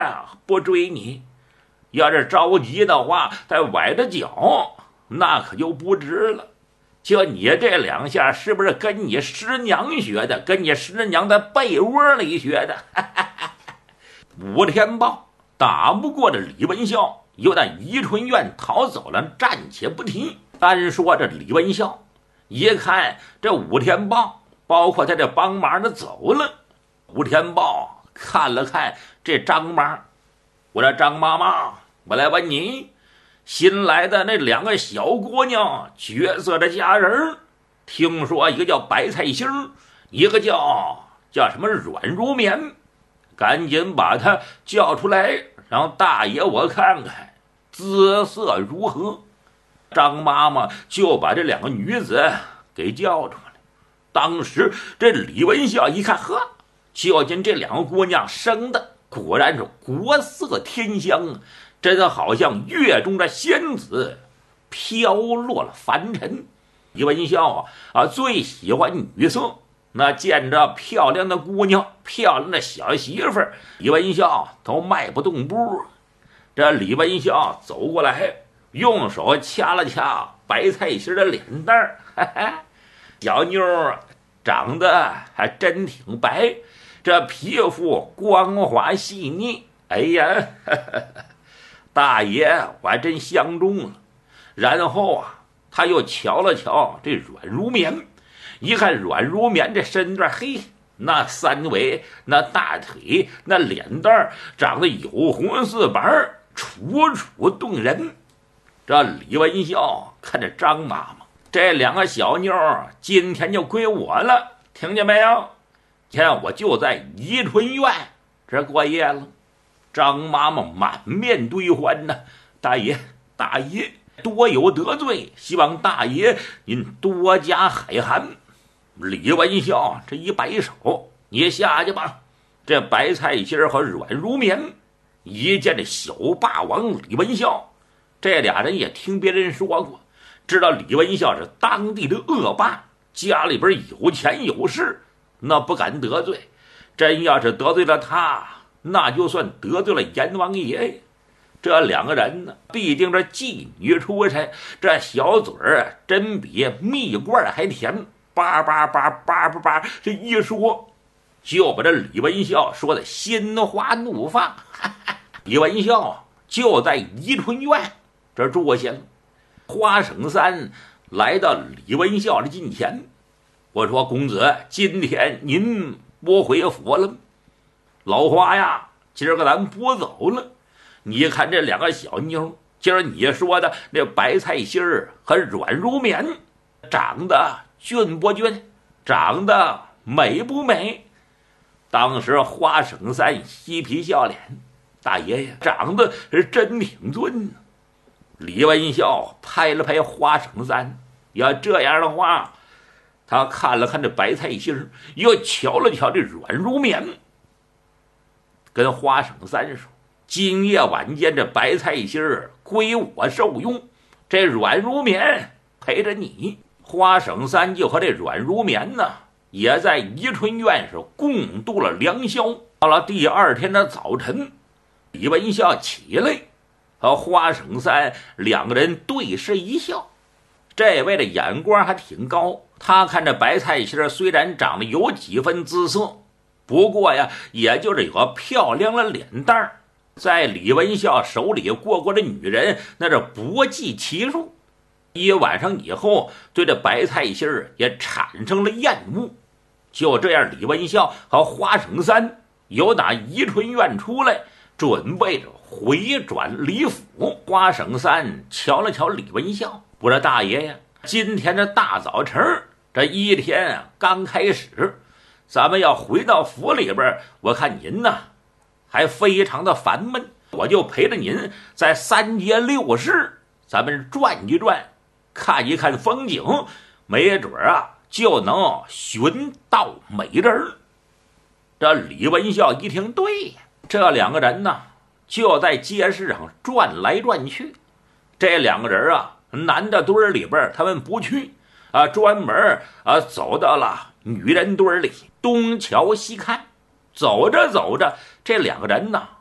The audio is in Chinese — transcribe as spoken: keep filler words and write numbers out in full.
啊，不追你。要是着急的话，再崴着脚，那可就不值了。就你这两下，是不是跟你师娘学的？跟你师娘在被窝里学的？武天豹打不过这李文孝，又在宜春院逃走了，暂且不提。单说这李文孝，一看这武天豹，包括他这帮忙的走了，武天豹看了看这张妈，我说张妈妈，我来问你，新来的那两个小姑娘角色的家人，听说一个叫白菜心儿，一个叫叫什么软如棉，赶紧把她叫出来，让大爷我看看姿色如何。张妈妈就把这两个女子给叫出来。当时这李文孝一看，呵，就见这两个姑娘生的果然是国色天香，真好像月中的仙子飘落了凡尘。李文孝啊啊最喜欢女色，那见着漂亮的姑娘，漂亮的小媳妇儿，李文孝都迈不动步。这李文孝走过来，用手掐了掐白菜心的脸蛋儿，哈哈，小妞长得还真挺白，这皮肤光滑细腻，哎呀，呵呵，大爷我还真相中了。然后啊，他又瞧了瞧这软如棉，一看软如棉这身段，嘿，那三围，那大腿，那脸蛋长得有红似白，楚楚动人。这李文孝看着张妈妈，这两个小妞今天就归我了，听见没有？看我就在宜春院这过夜了。张妈妈满面堆欢呢，大爷大爷多有得罪，希望大爷您多加海涵。李文孝这一摆手，你下去吧。这白菜心和软如棉一见这小霸王李文孝，这俩人也听别人说过，知道李文孝是当地的恶霸，家里边有钱有势，那不敢得罪。真要是得罪了他，那就算得罪了阎王爷。这两个人呢，毕竟这妓女出身，这小嘴儿真比蜜罐还甜，叭叭叭叭叭叭，这一说就把这李文孝说的心花怒放。李文孝就在宜春院这住下了。花省三来到李文孝的近前，我说公子，今天您不回府了？老花呀，今儿个咱不走了。你看这两个小妞，今儿你说的那白菜心儿和软如棉，长得俊不俊？长得美不美？当时花省三嬉皮笑脸，大爷爷长得是真挺俊呢。李文孝拍了拍花省三，要这样的话，他看了看这白菜心，又瞧了瞧这软如棉，跟花省三说，今夜晚间这白菜心归我受用，这软如棉陪着你。花省三就和这软如棉呢，也在宜春院是共度了良宵。到了第二天的早晨，李文孝起来和花省三两个人对视一笑。这位的眼光还挺高，他看这白菜心虽然长得有几分姿色，不过呀，也就是有个漂亮的脸蛋儿，在李文孝手里过过的女人那是不计其数。一晚上以后，对这白菜心也产生了厌恶。就这样，李文孝和花省三由打宜春院出来，准备着回转李府。花省三瞧了瞧李文孝，我说大爷呀，今天这大早晨这一天刚开始，咱们要回到府里边，我看您呢还非常的烦闷，我就陪着您在三街六市咱们转一转，看一看风景，没准啊就能寻到美人。这李文孝一听，对呀，这两个人呢就在街市上转来转去。这两个人啊，男的堆里边他们不去啊，专门啊走到了女人堆里，东瞧西看。走着走着，这两个人呢